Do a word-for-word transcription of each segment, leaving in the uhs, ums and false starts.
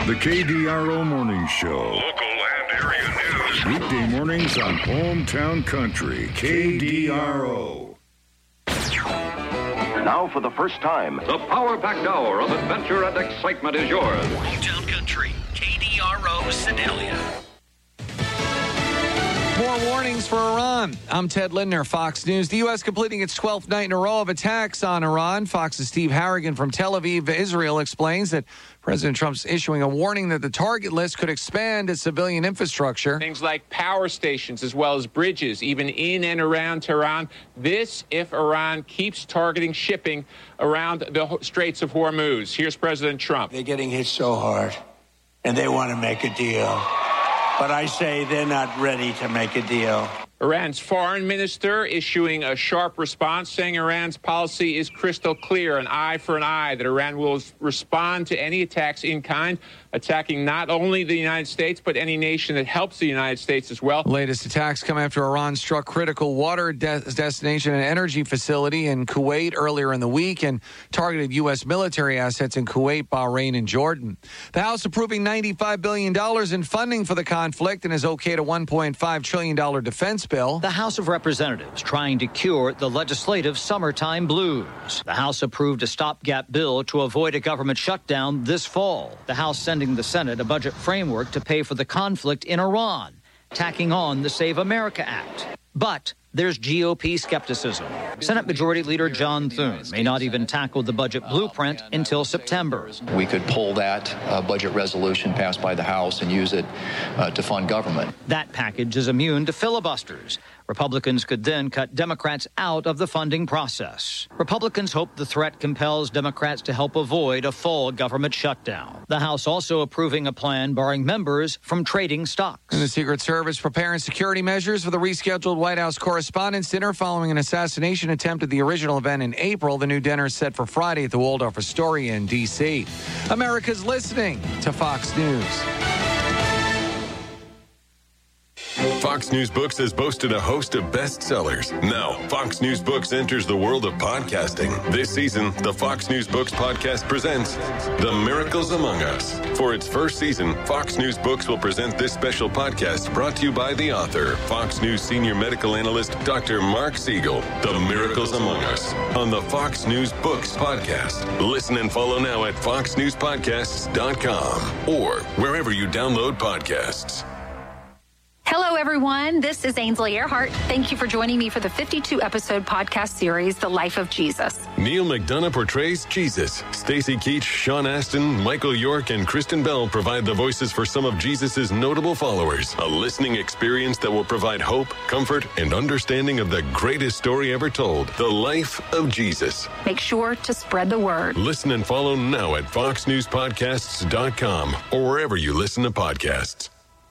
The K D R O Morning Show. Local and area news. Weekday mornings on Hometown Country. K D R O. Now for the first time, The power-packed hour of adventure and excitement is yours. Hometown Country, K D R O Sedalia. More warnings for Iran. I'm Ted Lindner, Fox News. The U S completing its twelfth night in a row of attacks on Iran. Fox's Steve Harrigan from Tel Aviv, Israel, explains that President Trump's issuing a warning that the target list could expand to civilian infrastructure. Things like power stations as well as bridges, even in and around Tehran. This if Iran keeps targeting shipping around the Straits of Hormuz. Here's President Trump. They're getting hit so hard, and they want to make a deal. But I say they're not ready to make a deal. Iran's foreign minister issuing a sharp response, saying Iran's policy is crystal clear, an eye for an eye, that Iran will respond to any attacks in kind, attacking not only the United States, but any nation that helps the United States as well. Latest attacks come after Iran struck critical water de- destination and energy facility in Kuwait earlier in the week and targeted U S military assets in Kuwait, Bahrain, and Jordan. The House approving ninety-five billion dollars in funding for the conflict and has okayed a one point five trillion dollars defense bill. The House of Representatives trying to cure the legislative summertime blues. The House approved a stopgap bill to avoid a government shutdown this fall. The House sending the Senate a budget framework to pay for the conflict in Iran, tacking on the Save America Act. But there's G O P skepticism. Senate Majority Leader John Thune may not even tackle the budget blueprint until September. We could pull that uh, budget resolution passed by the House and use it uh, to fund government. That package is immune to filibusters. Republicans could then cut Democrats out of the funding process. Republicans hope the threat compels Democrats to help avoid a fall government shutdown. The House also approving a plan barring members from trading stocks. And the Secret Service preparing security measures for the rescheduled White House Correspondents' Dinner following an assassination attempt at the original event in April. The new dinner is set for Friday at the Waldorf Astoria in D C America's listening to Fox News. Fox News Books has boasted a host of bestsellers. Now, Fox News Books enters the world of podcasting. This season, the Fox News Books podcast presents The Miracles Among Us. For its first season, Fox News Books will present this special podcast brought to you by the author, Fox News senior medical analyst, Doctor Mark Siegel. The Miracles Among Us on the Fox News Books podcast. Listen and follow now at fox news podcasts dot com or wherever you download podcasts. Hello, everyone. This is Ainsley Earhart. Thank you for joining me for the fifty-two episode podcast series, The Life of Jesus. Neil McDonough portrays Jesus. Stacey Keach, Sean Astin, Michael York, and Kristen Bell provide the voices for some of Jesus' notable followers. A listening experience that will provide hope, comfort, and understanding of the greatest story ever told, The Life of Jesus. Make sure to spread the word. Listen and follow now at fox news podcasts dot com or wherever you listen to podcasts.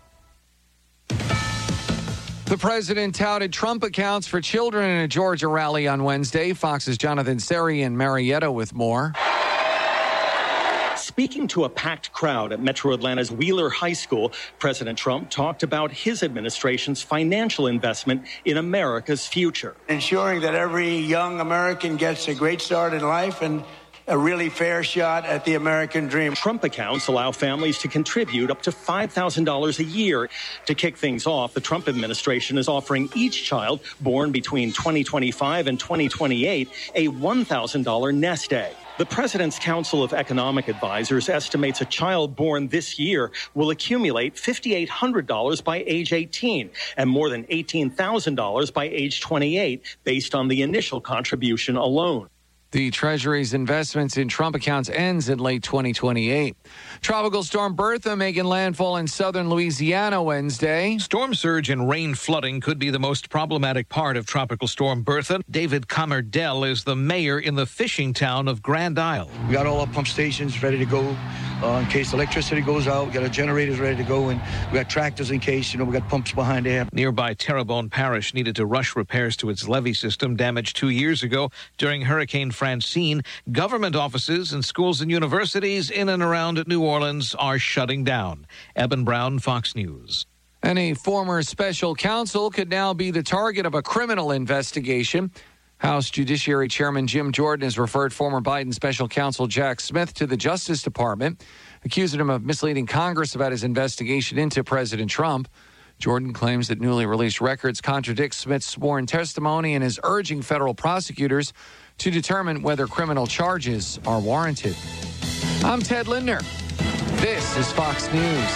The president touted Trump accounts for children in a Georgia rally on Wednesday. Fox's Jonathan Seri in Marietta with more. Speaking to a packed crowd at Metro Atlanta's Wheeler High School, President Trump talked about his administration's financial investment in America's future. Ensuring that every young American gets a great start in life and a really fair shot at the American dream. Trump accounts allow families to contribute up to five thousand dollars a year. To kick things off, the Trump administration is offering each child born between twenty twenty-five and twenty twenty-eight a one thousand dollars nest egg. The President's Council of Economic Advisors estimates a child born this year will accumulate five thousand eight hundred dollars by age eighteen and more than eighteen thousand dollars by age twenty-eight, based on the initial contribution alone. The Treasury's investments in Trump accounts ends in late twenty twenty-eight. Tropical storm Bertha making landfall in southern Louisiana Wednesday. Storm surge and rain flooding could be the most problematic part of Tropical Storm Bertha. David Comerdell is the mayor in the fishing town of Grand Isle. We got all our pump stations ready to go uh, in case electricity goes out. We got our generators ready to go, and we got tractors in case, you know, we got pumps behind there. Nearby Terrebonne Parish needed to rush repairs to its levee system damaged two years ago during Hurricane Francine. Government offices and schools and universities in and around New Orleans are shutting down. Eben Brown, Fox News. And a former special counsel could now be the target of a criminal investigation. House Judiciary Chairman Jim Jordan has referred former Biden special counsel Jack Smith to the Justice Department, accusing him of misleading Congress about his investigation into President Trump. Jordan claims that newly released records contradict Smith's sworn testimony and is urging federal prosecutors to determine whether criminal charges are warranted. I'm Ted Lindner. This is Fox News.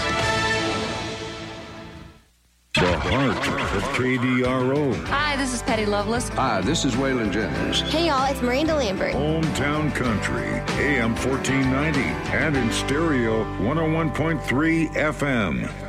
The heart of K D R O. Hi, this is Patty Loveless. Hi, this is Waylon Jennings. Hey, y'all, it's Miranda Lambert. Hometown Country, A M fourteen ninety, and in stereo, one oh one point three F M.